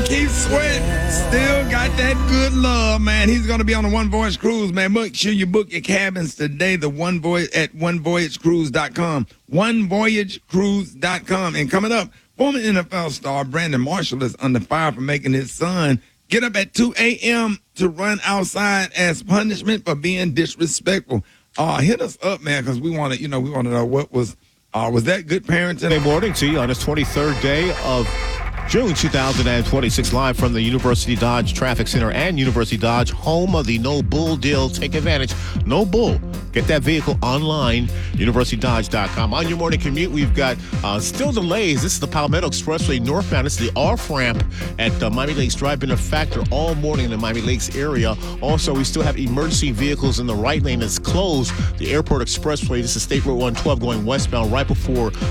Keith Sweat still got that good love, man. He's going to be on the One Voyage Cruise, man. Make sure you book your cabins today, at onevoyagecruise.com. Onevoyagecruise.com. And coming up, former NFL star Brandon Marshall is under fire for making his son get up at 2 a.m. to run outside as punishment for being disrespectful. Hit us up, man, because we want to know what was that good parenting? Good morning to you on this 23rd day of June 2026, live from the University Dodge Traffic Center and University Dodge, home of the No Bull deal. Take advantage. No Bull. Get that vehicle online, universitydodge.com. On your morning commute, we've got still delays. This is the Palmetto Expressway northbound. This is the off-ramp at Miami Lakes Drive. Been a factor all morning in the Miami Lakes area. Also, we still have emergency vehicles in the right lane that's closed. The Airport Expressway, this is State Road 112 going westbound right before